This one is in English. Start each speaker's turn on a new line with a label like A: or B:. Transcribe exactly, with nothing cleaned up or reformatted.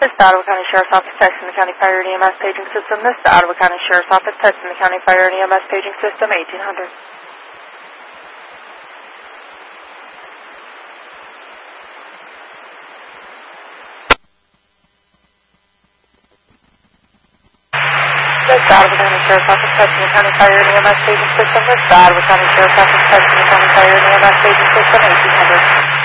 A: This is the Ottawa County Sheriff's Office texting the County Fire and E M S paging system. This is the Ottawa County Sheriff's Office texting the County Fire and E M S paging system, eighteen hundred. This is the Ottawa County Sheriff's Office texting the County Fire and E M S paging system. This is the Ottawa County Sheriff's Office texting the County Fire and E M S paging system, eighteen hundred.